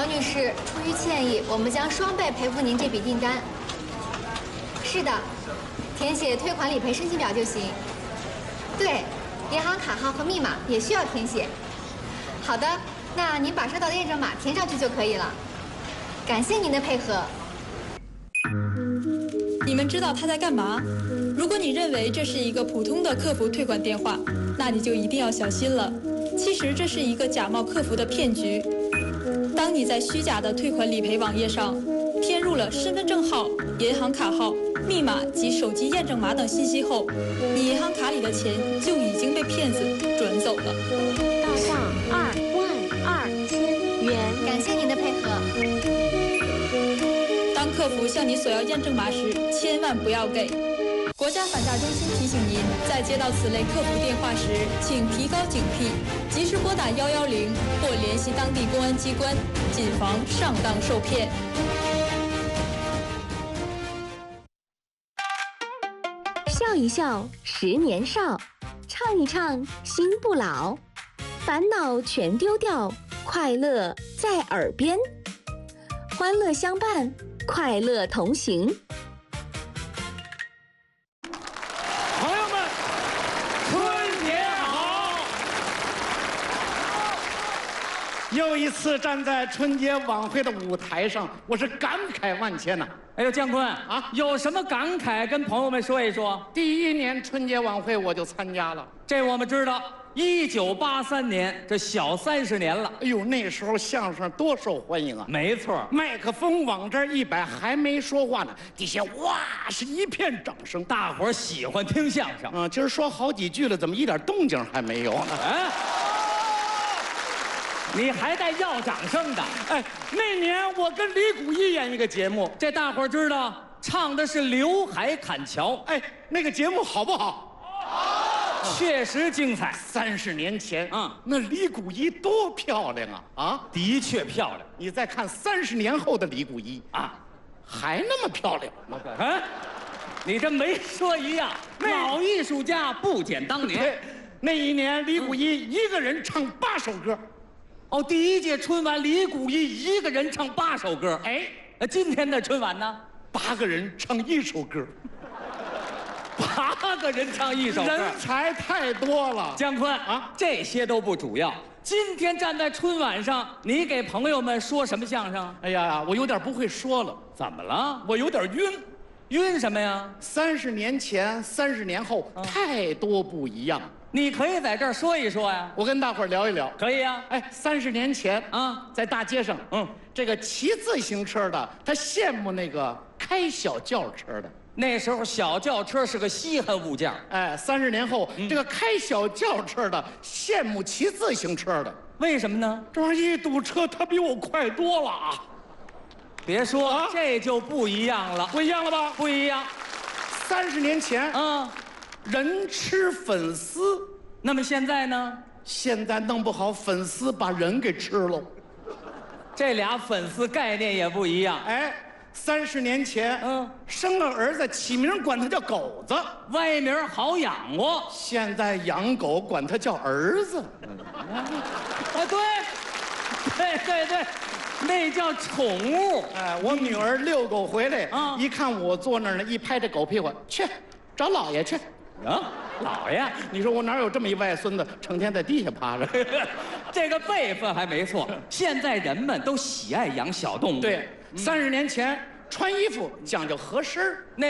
王女士，出于歉意，我们将双倍赔付您这笔订单。是的，填写退款理赔申请表就行。对，银行卡号和密码也需要填写。好的，那您把收到的验证码填上去就可以了。感谢您的配合。 你们知道他在干嘛？如果你认为这是一个普通的客服退款电话，那你就一定要小心了。其实这是一个假冒客服的骗局。当你在虚假的退款理赔网页上填入了身份证号、银行卡号、密码及手机验证码等信息后，你银行卡里的钱就已经被骗子转走了。 到账22000元。 感谢您的配合。 当客服向你索要验证码时，千万不要给。国家反诈中心提醒您，在接到此类客服电话时，请提高警惕，及时拨打110或联系当地公安机关，谨防上当受骗。 笑一笑10年少，唱一唱心不老，烦恼全丢掉，快乐在耳边，欢乐相伴，快乐同行。 朋友们，春节好！又一次站在春节晚会的舞台上，我是感慨万千呐。 哎呦，姜昆啊有什么感慨跟朋友们说一说？ 第一年春节晚会我就参加了， 这我们知道，1983年，这小30年了。 哎呦，那时候相声多受欢迎啊！ 没错， 麦克风往这儿一摆，还没说话呢，底下哇是一片掌声。 大伙儿喜欢听相声。 今儿说好几句了，怎么一点动静还没有呢？ 哎，你还带要掌声的？ 哎，那年我跟李谷一演一个节目， 这大伙儿知道，唱的是《刘海砍桥》。 哎，那个节目好不好？ 确实精彩。 30年前， 嗯那李谷一多漂亮啊！啊， 的确漂亮你再看30年后的李谷一， 啊！ 还那么漂亮吗？ 哎，你这没说一样，老艺术家不减当年。 对，那一年李谷一一个人唱8首歌， 哦，第一届春晚，李谷一一个人唱8首歌。 哎， 今天的春晚呢 8个人唱1首歌， 8个人唱1首歌， 人才太多了。 姜昆啊， 这些都不主要。今天站在春晚上，你给朋友们说什么相声？ 哎呀，我有点不会说了， 怎么了？ 我有点晕。 晕什么呀？ 30年前、30年后，太多不一样。 你可以在这儿说一说呀。 我跟大伙儿聊一聊。 可以呀。 哎，30年前啊， 在大街上，这个骑自行车的，他羡慕那个开小轿车的。 那时候小轿车是个稀罕物件。 哎，30年后，这个开小轿车的羡慕骑自行车的。 为什么呢？ 这玩意儿一堵车，他比我快多了啊！ 别说， 啊这就不一样了。 不一样了吧？ 不一样。 30年前， 啊， 人吃粉丝， 那么现在呢？ 现在弄不好粉丝把人给吃了。 这俩粉丝概念也不一样。 哎，30年前，生了儿子起名管他叫狗子， 歪名好养活。 现在养狗管他叫儿子。 啊，对，那叫宠物。 哎，我女儿遛狗回来， 啊一看我坐那儿呢，一拍这狗屁股，去找姥爷去。 啊，老爷， 你说我哪有这么一外孙子，成天在地下趴着？ 这个辈分还没错。现在人们都喜爱养小动物。 对，30年前穿衣服讲究合身儿。